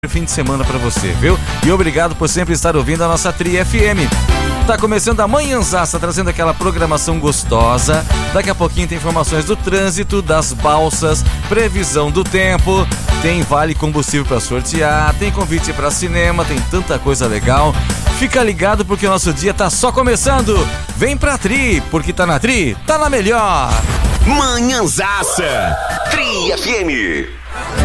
fim de semana pra você, viu? E obrigado por sempre estar ouvindo a nossa Tri FM. Tá começando a Manhãzaça, trazendo aquela programação gostosa. Daqui a pouquinho tem informações do trânsito, das balsas, previsão do tempo, tem vale combustível pra sortear, tem convite pra cinema, tem tanta coisa legal. Fica ligado porque o nosso dia tá só começando. Vem pra Tri, porque tá na Tri, tá na melhor. Manhãzaça, Tri FM.